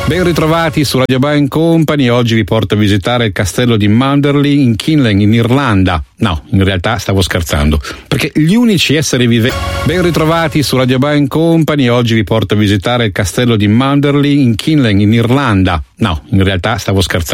Ben ritrovati su Radio Band Company. Oggi vi porto a visitare il castello di Manderley in Kinloch, in Irlanda. No, in realtà stavo scherzando, perché gli unici esseri viventi. Ben ritrovati su Radio Band Company. Oggi vi porto a visitare il castello di Manderley in Kinloch, in Irlanda. No, in realtà stavo scherzando.